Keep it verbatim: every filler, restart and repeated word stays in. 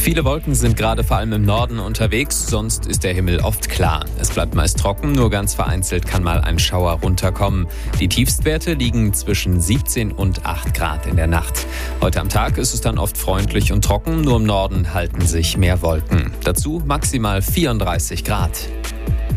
Viele Wolken sind gerade vor allem im Norden unterwegs, sonst ist der Himmel oft klar. Es bleibt meist trocken, nur ganz vereinzelt kann mal ein Schauer runterkommen. Die Tiefstwerte liegen zwischen siebzehn und acht Grad in der Nacht. Heute am Tag ist es dann oft freundlich und trocken, nur im Norden halten sich mehr Wolken. Dazu maximal vierunddreißig Grad.